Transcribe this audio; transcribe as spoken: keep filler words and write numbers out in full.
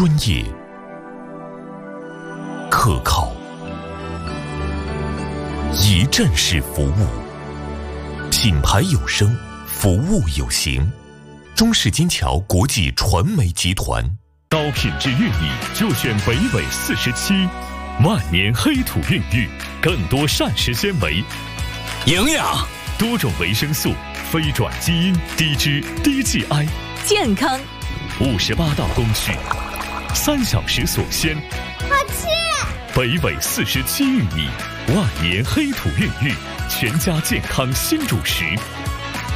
专业、可靠、一站式服务，品牌有声，服务有形。中式金桥国际传媒集团， 高品质玉米就选北纬四十七，万年黑土孕育，更多膳食纤维、 营养、 多种维生素、非转基因、低脂、低 G I， 健康。 五十八道工序，三小时锁鲜。 好吃！ 北纬四十七玉米，万年黑土孕育，全家健康新主食。